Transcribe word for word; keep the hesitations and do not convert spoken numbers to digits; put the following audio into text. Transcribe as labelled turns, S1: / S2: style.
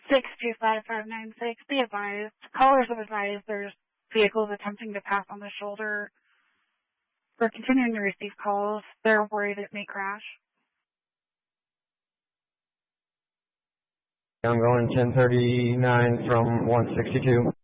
S1: six two five five nine six, be advised. Callers have advised there's vehicles attempting to pass on the shoulder. We're continuing to receive calls. They're worried it may crash.
S2: I'm going ten thirty-nine from one sixty-two.